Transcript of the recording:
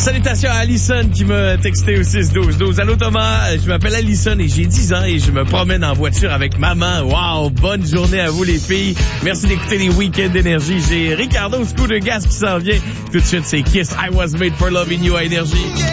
Salutations à Alison qui m'a texté au 6-12-12. Allô Thomas, je m'appelle Alison et j'ai 10 ans et je me promène en voiture avec maman. Wow, bonne journée à vous les filles. Merci d'écouter les week-ends d'énergie. J'ai Ricardo Scoot de Gas qui s'en vient. Tout de suite, c'est Kiss, I Was Made for Loving You à Énergie.